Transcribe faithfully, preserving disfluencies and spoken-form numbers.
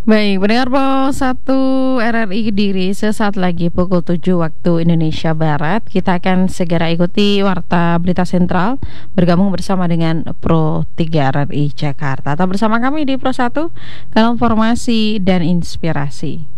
Baik, pendengar Pro satu R R I Kediri, sesaat lagi pukul tujuh waktu Indonesia Barat kita akan segera ikuti Warta Berita Sentral bergabung bersama dengan Pro tiga R R I Jakarta. Tetap bersama kami di Pro satu, Kanal Informasi dan Inspirasi.